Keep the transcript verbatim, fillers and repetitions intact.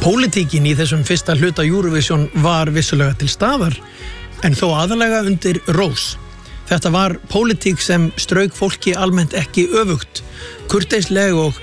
Pólitíkin í þessum fyrsta hluta Eurovision var vissulega til staðar, en þó aðalega undir rós. Þetta var pólitík sem strauk fólki almennt ekki öfugt, kurteisleg og